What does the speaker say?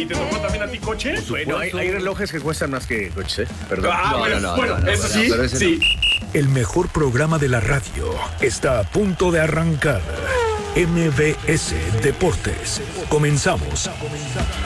¿Y te tocó también a ti coche? Bueno, hay relojes que cuestan más que coches, ¿eh? Perdón. Bueno, eso sí, pero ese sí. El mejor programa de la radio está a punto de arrancar. MBS Deportes. Comenzamos.